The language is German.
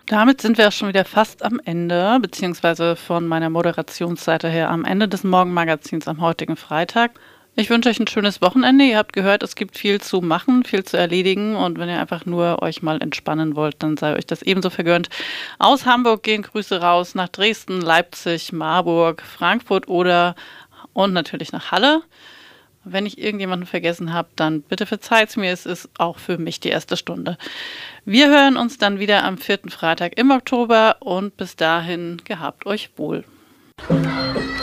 Damit sind wir auch schon wieder fast am Ende, beziehungsweise von meiner Moderationsseite her am Ende des Morgenmagazins am heutigen Freitag. Ich wünsche euch ein schönes Wochenende. Ihr habt gehört, es gibt viel zu machen, viel zu erledigen. Und wenn ihr einfach nur euch mal entspannen wollt, dann sei euch das ebenso vergönnt. Aus Hamburg gehen Grüße raus nach Dresden, Leipzig, Marburg, Frankfurt und natürlich nach Halle. Wenn ich irgendjemanden vergessen habe, dann bitte verzeiht's mir. Es ist auch für mich die erste Stunde. Wir hören uns dann wieder am 4. Freitag im Oktober und bis dahin gehabt euch wohl.